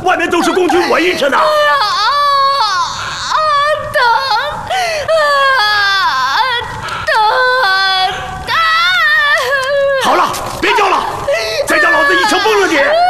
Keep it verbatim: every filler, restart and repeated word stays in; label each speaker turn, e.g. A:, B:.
A: 外面都是共军围着呢。
B: 啊啊！疼！啊疼！啊！
A: 好了，别叫了，再叫老子一枪崩了你！